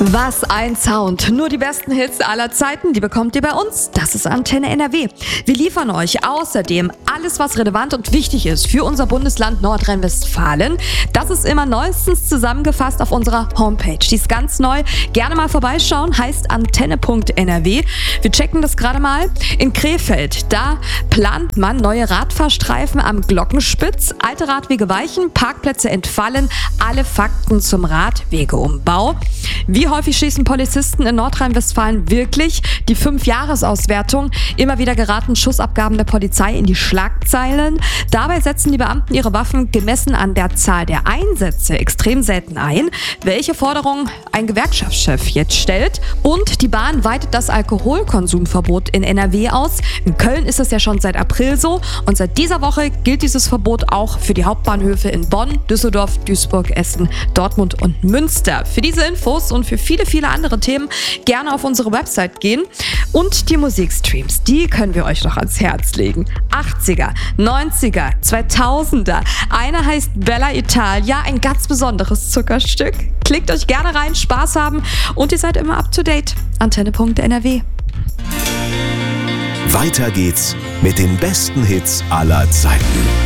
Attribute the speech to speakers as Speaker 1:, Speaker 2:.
Speaker 1: Was ein Sound. Nur die besten Hits aller Zeiten, die bekommt ihr bei uns. Das ist Antenne NRW. Wir liefern euch außerdem alles, was relevant und wichtig ist für unser Bundesland Nordrhein-Westfalen. Das ist immer neuestens zusammengefasst auf unserer Homepage. Die ist ganz neu. Gerne mal vorbeischauen, heißt antenne.nrw. Wir checken das gerade mal. In Krefeld, da plant man neue Radfahrstreifen am Glockenspitz. Alte Radwege weichen, Parkplätze entfallen. Alle Fakten zum Radwegeumbau. Wie häufig schießen Polizisten in Nordrhein-Westfalen wirklich? Die 5-Jahres-Auswertung. Immer wieder geraten Schussabgaben der Polizei in die Schlagzeilen. Dabei setzen die Beamten ihre Waffen gemessen an der Zahl der Einsätze extrem selten ein. Welche Forderung ein Gewerkschaftschef jetzt stellt. Und die Bahn weitet das Alkoholkonsumverbot in NRW aus. In Köln ist es ja schon seit April so. Und seit dieser Woche gilt dieses Verbot auch für die Hauptbahnhöfe in Bonn, Düsseldorf, Duisburg, Essen, Dortmund und Münster. Für diese Infos und für viele, viele andere Themen gerne auf unsere Website gehen. Und die Musikstreams, die können wir euch noch ans Herz legen. 80er, 90er, 2000er. Einer heißt Bella Italia, ein ganz besonderes Zuckerstück. Klickt euch gerne rein, Spaß haben und ihr seid immer up to date. Antenne.nrw.
Speaker 2: Weiter geht's mit den besten Hits aller Zeiten.